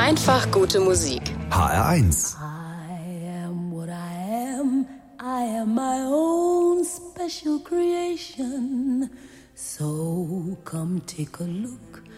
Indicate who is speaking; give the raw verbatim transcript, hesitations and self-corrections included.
Speaker 1: Einfach gute Musik.
Speaker 2: H R eins.
Speaker 3: I am what I am. I am my own special creation. So come take a look